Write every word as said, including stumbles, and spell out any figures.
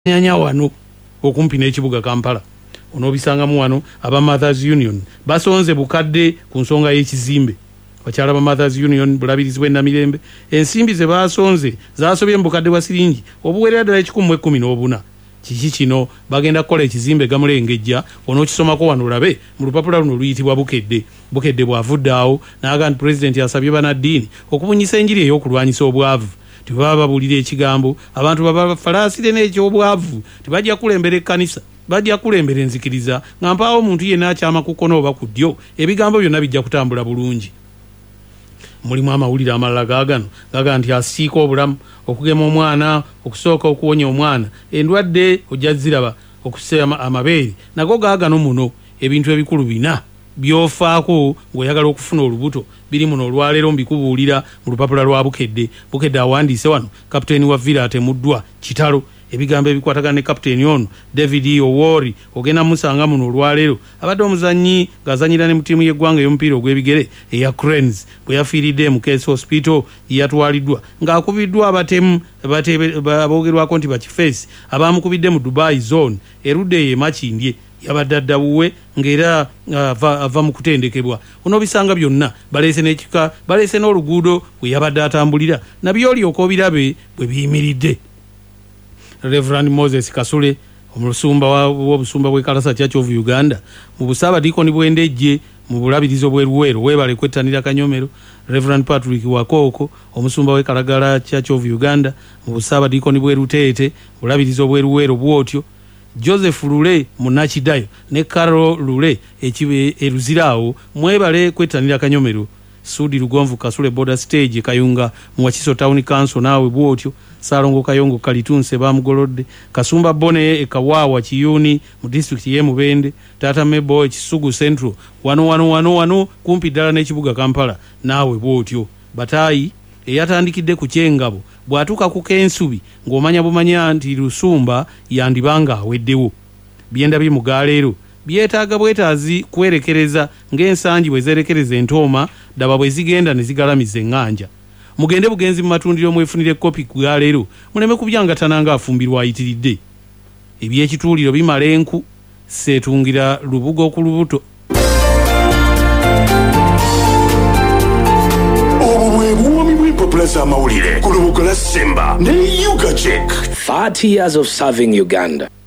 nyanya wano okumpi n'ekibuga Kampala onobisangamu wano aba Mothers Union basonze bukadde ku nsonga y'ekizimbe bakyala ba Mothers Union bulabirizibwe na mirembe ensimbi ze basonze zasobye mu bukadde wa siringi obuwerera ddala ekikumi mu ekkumi n'obuna kiki kino bagenda kukola ekizimbe gamulengejja onookisomako wano olabe mu lupapula luno luyitibwa bukedde bukedde bwavudde awo n'aga nti pulezidenti asabye bannaddiini okubunyisa enjiri ey'okulwanyisa obwavu tibaba babulira ekigambo abantu babafalaasire n'ekyobwavu tibajja kulembera ekkanisa bajja kulembera enzikiriza nga mpaawo omuntu yenna akyama ku kkono oba ku ddyo ebigambo byonna bijja kutambula bulungi. Mulimu amawulire amalala gaagano gaga nti asiika obulamu okugema omwana okusooka okuwonya omwana endwadde ojja ziraba okuseema amabeere nago gaagano muno ebintu ebikulu bina byofaako ng'oyagala okufuna olubuto biri muno olwaleero mbikubuulira mu lupapula lwa bukedde bukedde awandiise wano kapiteeni wa Villa atemuddwa kitalo ebigambo ebikwatagana ne kapiteeni ono David Owori ogenda musanga muno olwaleero abadde omuzannyi ng'azanyira ne mu ttiimu y'eggwanga ey'omupiira ogw'ebigere eya Cranes bwe yafiiridde mu Case Hospital yatwaliddwa ng'akubiddwa abatemu aboogerwako nti bakifeesi abamukubidde mu Dubai zone erudde ye Makindye yabadde addawuwe ng'era ava, ava mu kutendekebwa onoobisanga byonna baleese n'ekika baleese n'oluguudo bwe yabadde atambulira nabyo olyoka obirabe bwe biyimiridde. Reverend Moses Kasule omusumba w'obusumba bw'e Kalasa Church of Uganda mu busaabadiikoni bw'endejje mu bulabirizo bw'eruweero weebale kwettanira Kanyomero. Reverend Patrick Wakooko omusumba w'e Kalagala Church of Uganda mu busaabadiikoni bw'eruteete bulabirizo bw'eruweero bwotyo. Joseph Lule Munakidayo ne Carol Lule ekibe eruziraawo mwebale kwettanira Kanyomero. Sudi Lugonvu Kasule Border Stage Kayunga mu Wakiso Town Council naawe bwotyo. Salongo Kayongo Kalitunse bamugolodde Kasumba Bone Ekawawa Kiyuni mu district ye Mubende Tata Mebo Kisugu Central wano wano wano wano kumpi ddala n'ekibuga Kampala naawe bwotyo. Batayi eyatandikidde ku kyengabo bwatuuka ku kensubi ng'omanya bumanya nti Lusumba yandibanga aweddewo byenda bye mugaleero byetaaga bwetaazi kwerekereza ng'ensangi bwe zerekereza entooma daba bwe zigenda ne zigalamiza eŋŋanja. Mugende bugenzi mu matundiro mwefunire kopi ku galeero muleme kubyangatana nga afumbirwa ayitiridde eby'ekituuliro bimala enku seetungira lubugo ku lubuto. Plus amawulire ku lubugo la Simba ne Yuga Check. thirty years of serving Uganda.